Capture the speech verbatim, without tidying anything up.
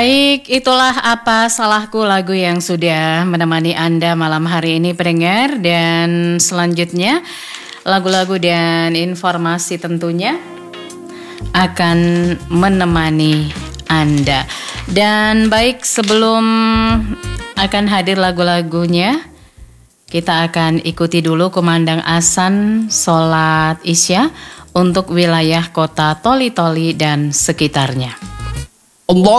Baik, itulah Apa Salahku, lagu yang sudah menemani Anda malam hari ini pendengar. Dan selanjutnya lagu-lagu dan informasi tentunya akan menemani Anda. Dan baik, sebelum akan hadir lagu-lagunya, kita akan ikuti dulu kumandang azan sholat Isya untuk wilayah kota Toli-Toli dan sekitarnya. Allah